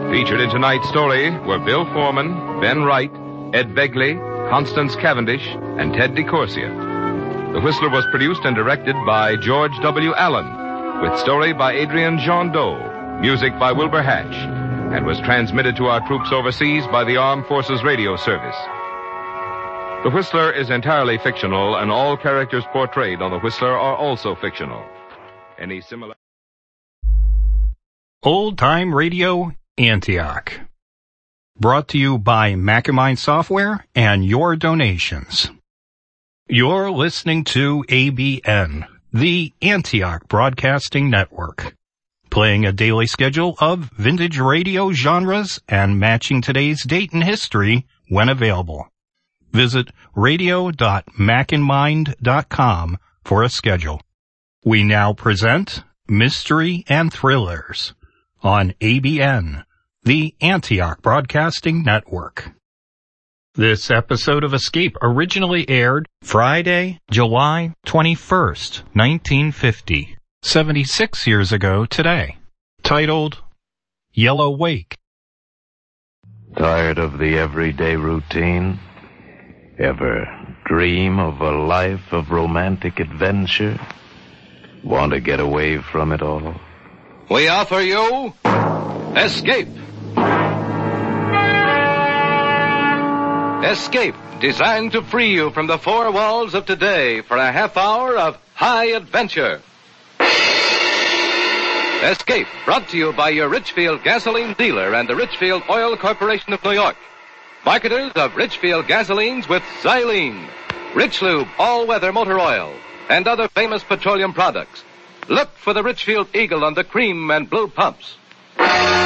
Featured in tonight's story were Bill Foreman, Ben Wright, Ed Begley, Constance Cavendish, and Ted DeCorsia. The Whistler was produced and directed by George W. Allen, with story by Adrian Gendot, music by Wilbur Hatch, and was transmitted to our troops overseas by the Armed Forces Radio Service. The Whistler is entirely fictional, and all characters portrayed on The Whistler are also fictional. Any similar... Old Time Radio, Antioch. Brought to you by Macamind Software and your donations. You're listening to ABN, the Antioch Broadcasting Network, playing a daily schedule of vintage radio genres and matching today's date in history when available. Visit radio.macinmind.com for a schedule. We now present Mystery and Thrillers on ABN, the Antioch Broadcasting Network. This episode of Escape originally aired Friday, July 21st, 1950, 76 years ago today, titled Yellow Wake. Tired of the everyday routine? Ever dream of a life of romantic adventure? Want to get away from it all? We offer you Escape. Escape, designed to free you from the four walls of today for a half hour of high adventure. Escape, brought to you by your Richfield gasoline dealer and the Richfield Oil Corporation of New York. Marketers of Richfield gasolines with Xylene, Rich Lube all-weather motor oil, and other famous petroleum products. Look for the Richfield Eagle on the cream and blue pumps.